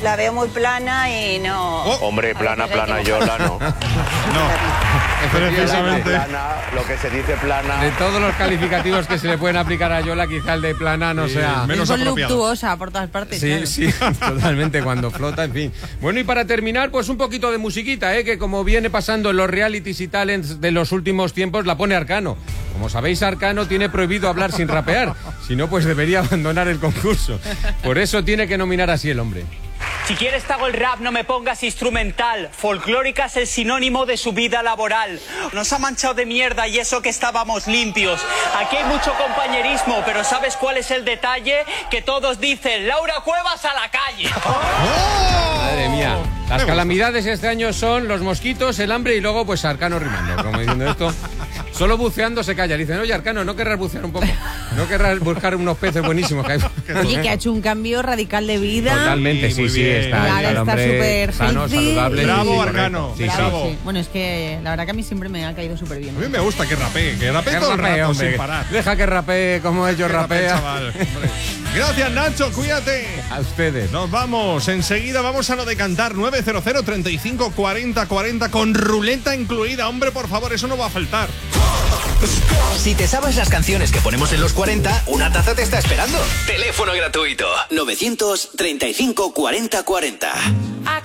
La veo muy plana y no... Hombre, plana, Yola, no. Precisamente. Plana, lo que se dice plana. De todos los calificativos que se le pueden aplicar a Yola, quizá el de plana no sea... menos Es apropiado. voluptuosa por todas partes. Sí, claro. sí, totalmente, cuando flota, en fin. Bueno, y para terminar, pues un poquito de musiquita, que como viene pasando en los realities y talents de los últimos tiempos, la pone Arcano. Como sabéis, Arcano tiene prohibido hablar sin rapear, si no, pues debería abandonar el concurso. Por eso tiene que nominar así el hombre. Si quieres te hago el rap, no me pongas instrumental. Folclórica es el sinónimo de su vida laboral. Nos ha manchado de mierda y eso que estábamos limpios. Aquí hay mucho compañerismo, pero ¿sabes cuál es el detalle? Que todos dicen, Laura Cuevas a la calle. Madre mía. Las calamidades este año son los mosquitos, el hambre y luego pues Arcano rimando. Como diciendo esto, solo buceando se calla. Dicen, oye Arcano, ¿no querrás bucear un poco? ¿No querrás buscar unos peces buenísimos que hay? Oye, que ha hecho un cambio radical de vida. Totalmente, Sí, muy sí, bien. está. Y ahora el está hombre súper sano, healthy. saludable. Bravo, sí, Arcano. correcto. Sí, Bravo. Sí. Bueno, es que la verdad que a mí siempre me ha caído súper bien. A mí me gusta que rapee Que todo el rapee, rato hombre. sin parar. Deja que rapee como ellos Que rapee, rapean. chaval, hombre. Gracias, Nacho, cuídate. A ustedes. Nos vamos, enseguida vamos a lo de cantar 900 35 40 40 con ruleta incluida. Hombre, por favor, eso no va a faltar. Si te sabes las canciones que ponemos en los 40, una taza te está esperando. Teléfono gratuito 935 40 40.